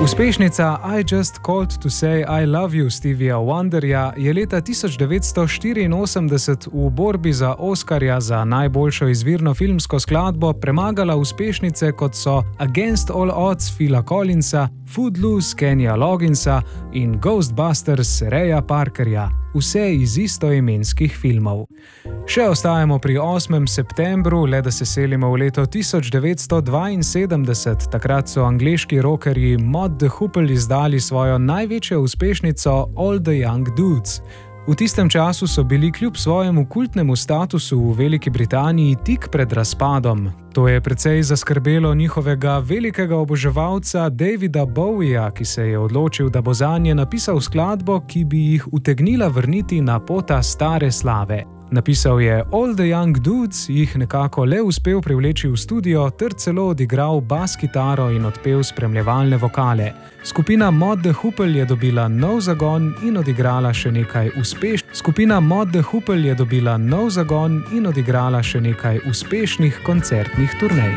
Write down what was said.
Uspešnica I Just Called to Say I Love You Stevija Wonderja je leta 1984 v borbi za Oskarja za najboljšo izvirno filmsko skladbo premagala uspešnice kot so Against All Odds Phila Collinsa, Footloose Kenya Logginsa in Ghostbusters Raya Parkerja, vse iz istoimenskih filmov. Še ostajamo pri 8. septembru, le da se selimo v leto 1972. Takrat so angleški rockerji Mott the Hoople izdali svojo največjo uspešnico All the Young Dudes. V tistem času so bili kljub svojemu kultnemu statusu v Veliki Britaniji tik pred razpadom. To je precej zaskrbelo njihovega velikega oboževalca Davida Bowieja, ki se je odločil, da bo zanje napisal skladbo, ki bi jih utegnila vrniti na pota stare slave. Napisal je All the Young Dudes, jih nekako le uspel privleči v studio ter celo odigral bas kitaro in odpel spremljevalne vokale. Skupina Mott the Hoople je dobila nov zagon in odigrala še nekaj uspešnih koncertnih turnej.